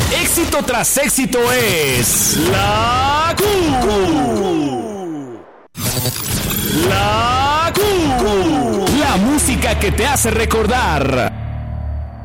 Éxito tras éxito es la Q. La Q. La música que te hace recordar.